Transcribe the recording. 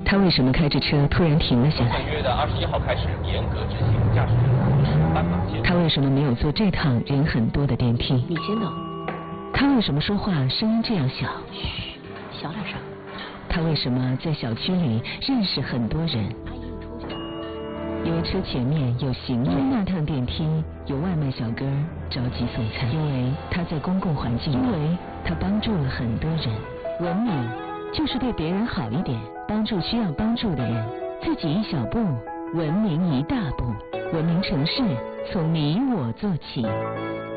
他为什么开着车突然停了下来？ 本月的21号开始严格执行驾驶人同时斑马线。 他为什么没有坐这趟人很多的电梯？ 你先等。 他为什么说话声音这样小？ 嘘，小点声。 他为什么在小区里认识很多人？ 阿姨，你出去。 因为车前面有行人，因为那趟电梯有外卖小哥着急送餐，因为他在公共环境，因为他帮助了很多人。文明就是对别人好一点，帮助需要帮助的人，自己一小步，文明一大步。文明城市从你我做起。